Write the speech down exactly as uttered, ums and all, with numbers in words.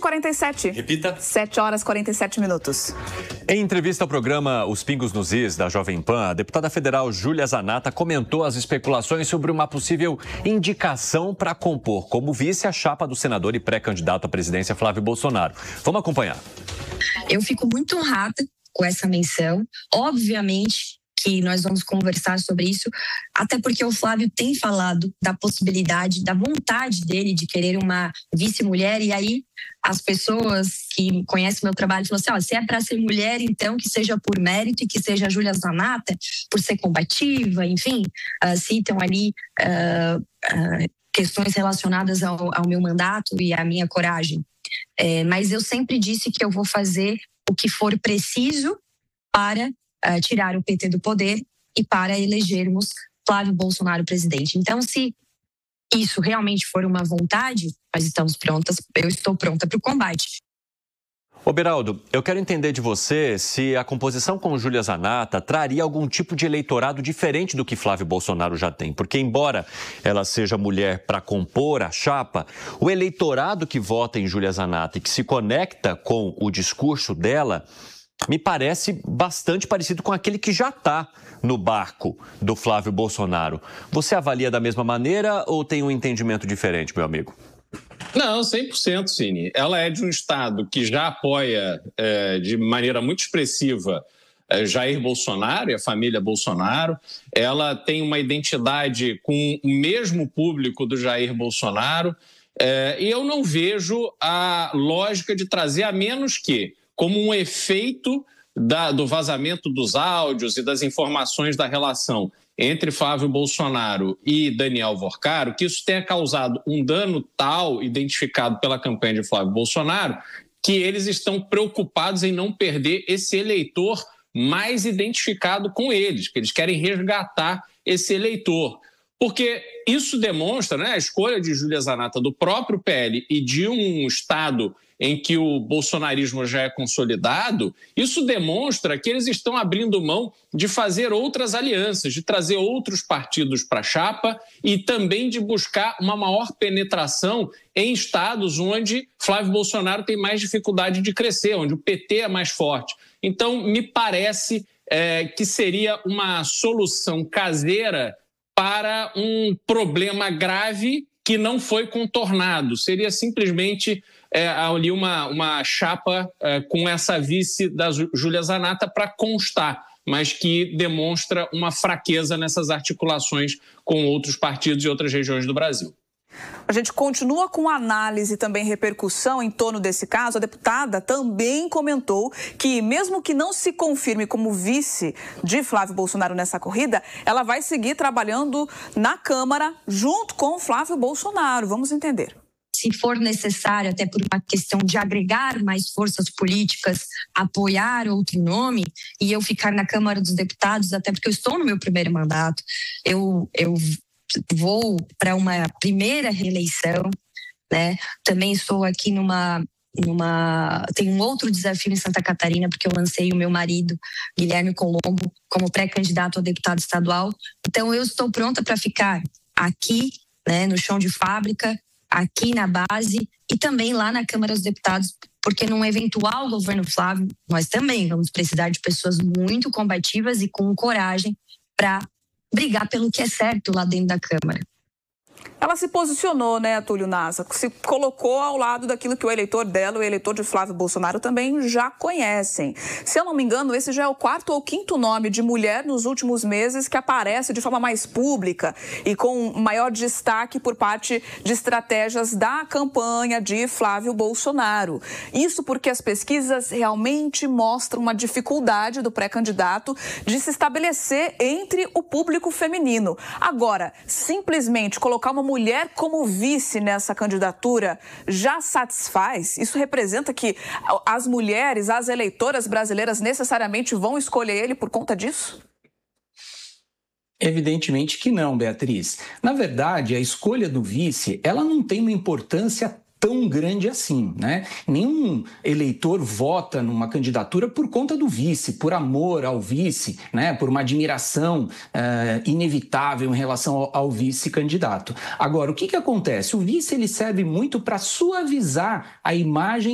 quarenta e sete. Repita. sete horas e quarenta e sete minutos. Em entrevista ao programa Os Pingos nos Is, da Jovem Pan, a deputada federal Júlia Zanatta comentou as especulações sobre uma possível indicação para compor como vice a chapa do senador e pré-candidato à presidência Flávio Bolsonaro. Vamos acompanhar. Eu fico muito honrada com essa menção. Obviamente que nós vamos conversar sobre isso, até porque o Flávio tem falado da possibilidade, da vontade dele de querer uma vice-mulher, e aí as pessoas que conhecem meu trabalho falam assim, ó, se é para ser mulher, então que seja por mérito e que seja a Júlia Zanatta, por ser combativa, enfim, uh, citam ali uh, uh, questões relacionadas ao, ao meu mandato e à minha coragem. É, mas eu sempre disse que eu vou fazer o que for preciso para uh, tirar o P T do poder e para elegermos Flávio Bolsonaro presidente. Então, se isso realmente for uma vontade, nós estamos prontas, eu estou pronta para o combate. Ô Beraldo, eu quero entender de você se a composição com Júlia Zanatta traria algum tipo de eleitorado diferente do que Flávio Bolsonaro já tem. Porque, embora ela seja mulher para compor a chapa, o eleitorado que vota em Júlia Zanatta e que se conecta com o discurso dela me parece bastante parecido com aquele que já está no barco do Flávio Bolsonaro. Você avalia da mesma maneira ou tem um entendimento diferente, meu amigo? Não, cem por cento, Cine. Ela é de um estado que já apoia é, de maneira muito expressiva é, Jair Bolsonaro e a família Bolsonaro. Ela tem uma identidade com o mesmo público do Jair Bolsonaro. É, e eu não vejo a lógica de trazer, a menos que, como um efeito da, do vazamento dos áudios e das informações da relação entre Flávio Bolsonaro e Daniel Vorcaro, que isso tenha causado um dano tal, identificado pela campanha de Flávio Bolsonaro, que eles estão preocupados em não perder esse eleitor mais identificado com eles, que eles querem resgatar esse eleitor. Porque isso demonstra, né, a escolha de Júlia Zanatta do próprio P L e de um estado em que o bolsonarismo já é consolidado, isso demonstra que eles estão abrindo mão de fazer outras alianças, de trazer outros partidos para a chapa e também de buscar uma maior penetração em estados onde Flávio Bolsonaro tem mais dificuldade de crescer, onde o P T é mais forte. Então, me parece é, que seria uma solução caseira para um problema grave que não foi contornado. Seria simplesmente é, ali uma, uma chapa é, com essa vice da Júlia Zanatta para constar, mas que demonstra uma fraqueza nessas articulações com outros partidos e outras regiões do Brasil. A gente continua com análise e também repercussão em torno desse caso. A deputada também comentou que, mesmo que não se confirme como vice de Flávio Bolsonaro nessa corrida, ela vai seguir trabalhando na Câmara junto com Flávio Bolsonaro. Vamos entender. Se for necessário, até por uma questão de agregar mais forças políticas, apoiar outro nome, e eu ficar na Câmara dos Deputados, até porque eu estou no meu primeiro mandato, eu... eu vou para uma primeira reeleição, né? Também estou aqui numa, numa... Tem um outro desafio em Santa Catarina, porque eu lancei o meu marido, Guilherme Colombo, como pré-candidato a deputado estadual. Então, eu estou pronta para ficar aqui, né, no chão de fábrica, aqui na base e também lá na Câmara dos Deputados, porque num eventual governo Flávio, nós também vamos precisar de pessoas muito combativas e com coragem para brigar pelo que é certo lá dentro da Câmara. Ela se posicionou, né, Túlio Nasa? Se colocou ao lado daquilo que o eleitor dela, o eleitor de Flávio Bolsonaro, também já conhecem. Se eu não me engano, esse já é o quarto ou quinto nome de mulher nos últimos meses que aparece de forma mais pública e com maior destaque por parte de estratégias da campanha de Flávio Bolsonaro. Isso porque as pesquisas realmente mostram uma dificuldade do pré-candidato de se estabelecer entre o público feminino. Agora, simplesmente colocar uma mulher como vice nessa candidatura já satisfaz? Isso representa que as mulheres, as eleitoras brasileiras necessariamente vão escolher ele por conta disso? Evidentemente que não, Beatriz. Na verdade, a escolha do vice, ela não tem uma importância tão grande assim, né? Nenhum eleitor vota numa candidatura por conta do vice, por amor ao vice, né? Por uma admiração uh, inevitável em relação ao, ao vice-candidato. Agora, o que que acontece? O vice ele serve muito para suavizar a imagem